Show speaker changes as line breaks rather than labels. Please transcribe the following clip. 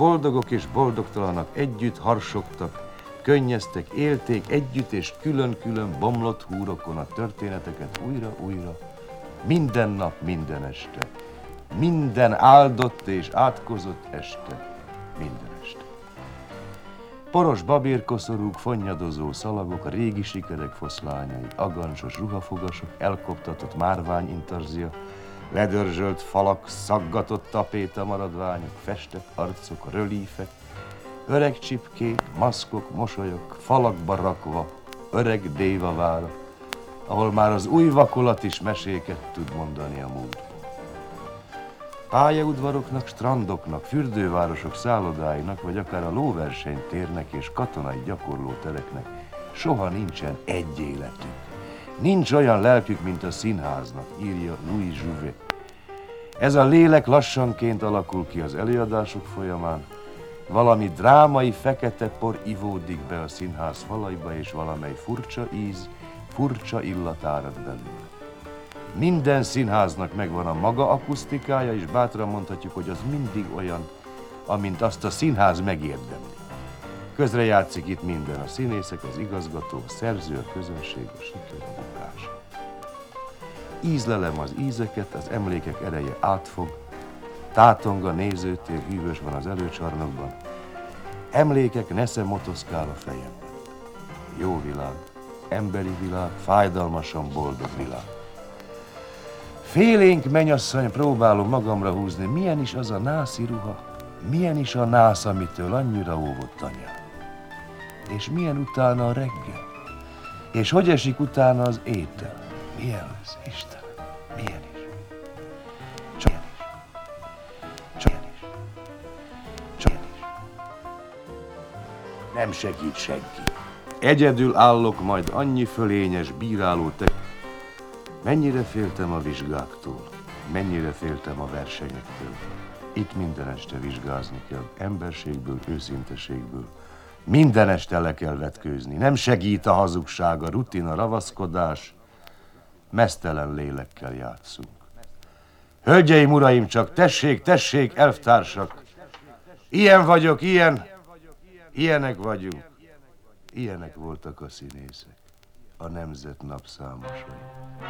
boldogok és boldogtalanok együtt harsogtak, könnyeztek, élték együtt és külön-külön bomlott húrokon a történeteket újra-újra, minden nap, minden este, minden áldott és átkozott este, minden este. Poros babérkoszorúk, fonnyadozó szalagok, a régi sikerek foszlányai, agancsos ruhafogasok, elkoptatott márványintarzia, ledörzsölt falak, szaggatott tapéta maradványok, festett arcok, rölífek, öreg csipkék, maszkok, mosolyok, falakba rakva, öreg dévavára, ahol már az új vakolat is meséket tud mondani a múltból. Pályaudvaroknak, strandoknak, fürdővárosok szállodáinak, vagy akár a lóversenytérnek és katonai gyakorlótereknek soha nincsen egy életük. Nincs olyan lelkük, mint a színháznak, írja Louis Jouvet. Ez a lélek lassanként alakul ki az előadások folyamán, valami drámai fekete por ivódik be a színház falaiba, és valamely furcsa íz, furcsa illat árad belőle. Minden színháznak megvan a maga akusztikája, és bátran mondhatjuk, hogy az mindig olyan, amint azt a színház megérdemli. Közrejátszik itt minden, a színészek, az igazgató, a szerző, a közönség, a siker, a bukás. Ízlelem az ízeket, az emlékek ereje átfog, tátong a nézőtér, hűvös van az előcsarnokban. Emlékek nesze motoszkál a fejemben. Jó világ, emberi világ, fájdalmasan boldog világ. Félénk mennyasszony, próbálom magamra húzni, milyen is az a nászi ruha, milyen is a nász, amitől annyira óvott anyám. És milyen utána a reggel, és hogy esik utána az étel. Milyen lesz, Istenem, milyen is. Csak ilyen is. Csak ilyen is. Csak ilyen is. Nem segít senki. Egyedül állok, majd annyi fölényes bíráló Mennyire féltem a vizsgáktól, mennyire féltem a versenyektől. Itt minden este vizsgázni kell, emberségből, őszinteségből. Minden este le kell vetkőzni. Nem segít a hazugság, a rutin, a ravaszkodás. Meztelen lélekkel játszunk. Hölgyeim, uraim, csak tessék, tessék, elvtársak! Ilyen vagyok, ilyenek vagyunk. Ilyenek voltak a színészek, a nemzet napszámosai.